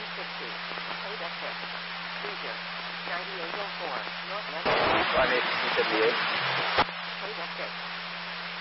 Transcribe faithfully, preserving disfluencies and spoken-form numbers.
sixty. Paid at six. Region. ninety-eight oh four. Northwest. one eight seventy-eight.